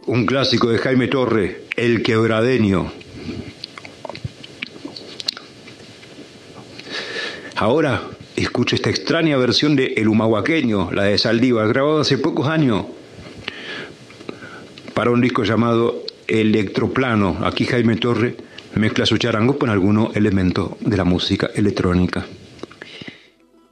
Un clásico de Jaime Torres, El Quebradeño. Ahora escucho esta extraña versión de El Humahuaqueño, la de Saldívar, grabado hace pocos años para un disco llamado Electroplano. Aquí Jaime Torres mezcla su charango con algunos elementos de la música electrónica.